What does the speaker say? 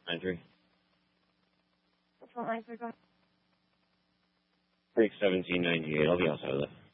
93. What's 93 going? Break 1798. I'll be outside of that.